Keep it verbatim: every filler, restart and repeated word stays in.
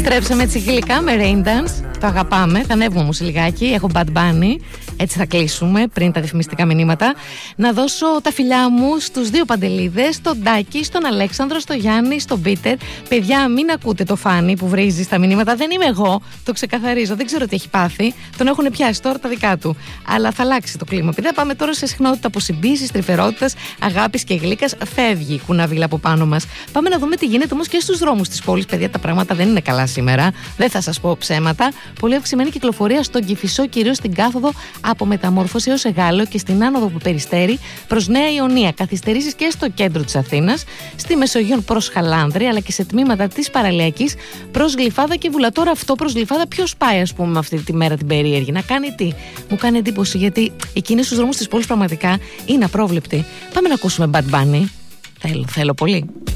Επιστρέψαμε έτσι γλυκά με Rain Dance. Το αγαπάμε. Θα ανέβουμε όμως λιγάκι. Έχω Bad Bunny. Έτσι θα κλείσουμε πριν τα διαφημιστικά μηνύματα. Να δώσω τα φιλιά μου στους δύο Παντελίδες, στον Τάκη, στον Αλέξανδρο, στον Γιάννη, στον Πίτερ. Παιδιά, μην ακούτε το Φάνη που βρίζει στα μηνύματα. Δεν είμαι εγώ. Το ξεκαθαρίζω. Δεν ξέρω τι έχει πάθει. Τον έχουν πιάσει τώρα τα δικά του. Αλλά θα αλλάξει το κλίμα. Παιδιά, πάμε τώρα σε συχνότητα αποσυμπίση, τρυφερότητα, αγάπη και γλύκας. Φεύγει η κουναβίλα από πάνω μας. Πάμε να δούμε τι γίνεται όμως και στους δρόμους της πόλης. Παιδιά, τα πράγματα δεν είναι καλά σήμερα. Δεν θα σας πω ψέματα. Πολύ αυξημένη κυκλοφορία στον Κηφισό, κυρίως στην κάθοδο από Μεταμόρφωση έως Εγάλεο και στην άνοδο που Περιστέρη προς Νέα Ιωνία. Καθυστερήσεις και στο κέντρο της Αθήνας, στη Μεσογείο προς Χαλάνδρη, αλλά και σε τμήματα της Παραλιακής προς Γλυφάδα και Βουλά. Τώρα αυτό προς Γλυφάδα ποιος πάει, ας πούμε, αυτή τη μέρα την περίεργη? Να κάνει τι? Μου κάνει εντύπωση, γιατί η κίνηση στους δρόμους της πόλης πραγματικά είναι απρόβλεπτη. Πάμε να ακούσουμε Bad Bunny. Θέλω, θέλω πολύ.